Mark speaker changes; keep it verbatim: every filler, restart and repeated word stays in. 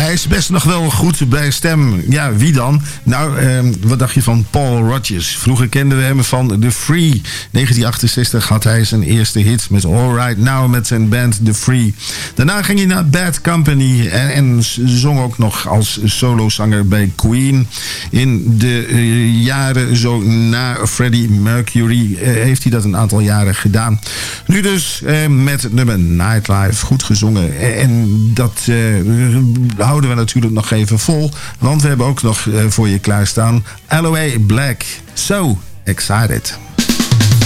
Speaker 1: hij is best nog wel goed bij stem. Ja, wie dan? Nou, eh, wat dacht je van Paul Rodgers? Vroeger kenden we hem van The Free. negentien achtenzestig had hij zijn eerste hit met All Right Now met zijn band The Free. Daarna ging hij naar Bad Company en, en zong ook nog als solozanger bij Queen. In de uh, jaren zo na Freddie Mercury uh, heeft hij dat een aantal jaren gedaan. Nu dus uh, met het nummer Nightlife, goed gezongen. En dat uh, houden we natuurlijk nog even vol, want we hebben ook nog uh, voor je klaarstaan Aloe Black. So excited.